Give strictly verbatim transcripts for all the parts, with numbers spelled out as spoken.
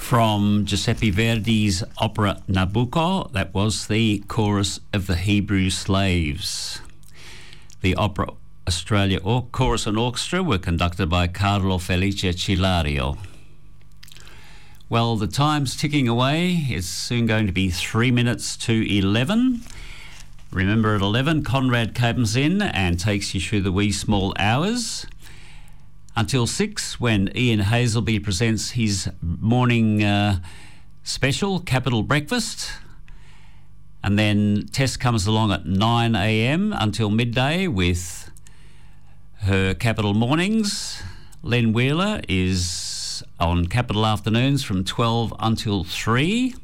From Giuseppe Verdi's opera Nabucco, that was the chorus of the Hebrew slaves. The Opera Australia or- Chorus and Orchestra were conducted by Carlo Felice Cilario. Well, the time's ticking away. It's soon going to be three minutes to eleven. Remember, at eleven, Conrad comes in and takes you through the wee small hours. Until six, when Ian Hazelby presents his morning uh, special, Capital Breakfast. And then Tess comes along at nine a.m. until midday with her Capital Mornings. Len Wheeler is on Capital Afternoons from twelve until three.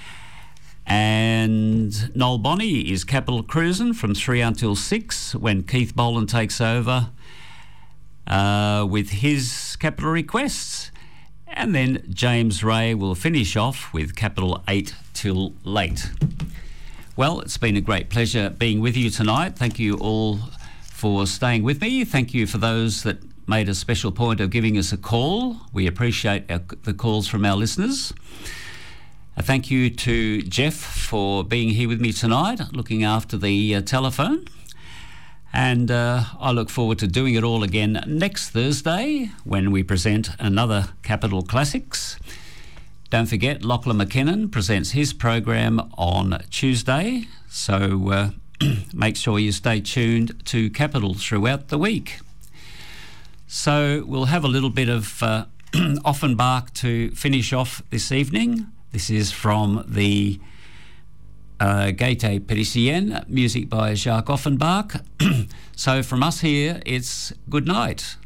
And Noel Bonney is Capital Cruising from three until six, when Keith Boland takes over Uh, with his Capital Requests. And then James Ray will finish off with Capital eight till late. Well, it's been a great pleasure being with you tonight. Thank you all for staying with me. Thank you for those that made a special point of giving us a call. We appreciate our, the calls from our listeners. A thank you to Jeff for being here with me tonight, looking after the uh, telephone. And uh, I look forward to doing it all again next Thursday when we present another Capital Classics. Don't forget, Lachlan McKinnon presents his program on Tuesday, so uh, make sure you stay tuned to Capital throughout the week. So we'll have a little bit of uh, Offenbach to finish off this evening. This is from the Uh, Gaieté Parisienne, music by Jacques Offenbach. So from us here, it's good night.